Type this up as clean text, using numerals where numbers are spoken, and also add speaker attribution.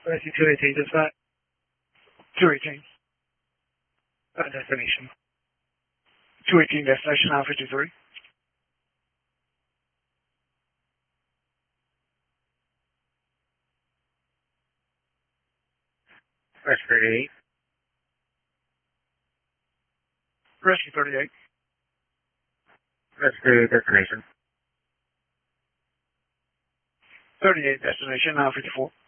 Speaker 1: Rescue 218, dispatch. 218. Destination. 218, destination, Alpha 53. Rescue 38. Rescue 38. Rescue destination. 38, destination, Alpha 54.